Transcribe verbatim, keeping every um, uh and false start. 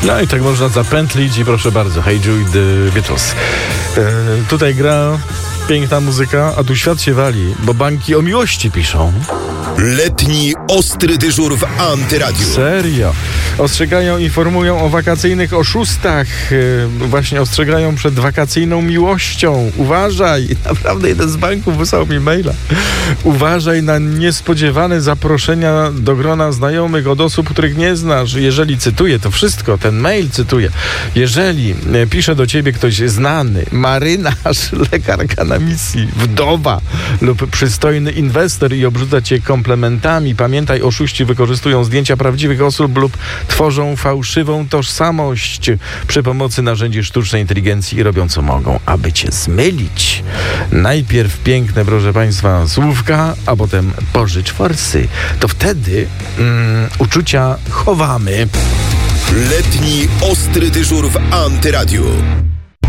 No i tak można zapętlić i proszę bardzo, Hey Jude, the Beatles. E, tutaj gra piękna muzyka, a tu świat się wali, bo banki o miłości piszą. Letni ostry dyżur w Antyradiu. Serio. Ostrzegają, informują o wakacyjnych oszustach. Yy, właśnie ostrzegają przed wakacyjną miłością. Uważaj. Naprawdę jeden z banków wysłał mi maila. Uważaj na niespodziewane zaproszenia do grona znajomych od osób, których nie znasz. Jeżeli, cytuję to wszystko, ten mail cytuję. Jeżeli yy, pisze do ciebie ktoś znany, marynarz, lekarka na misji, wdowa lub przystojny inwestor i obrzuca cię komplementami, pamiętaj, oszuści wykorzystują zdjęcia prawdziwych osób lub tworzą fałszywą tożsamość przy pomocy narzędzi sztucznej inteligencji i robią co mogą, aby cię zmylić. Najpierw piękne, proszę państwa, słówka, a potem pożycz forsy. To wtedy mm, uczucia chowamy. Letni ostry dyżur w Antyradiu.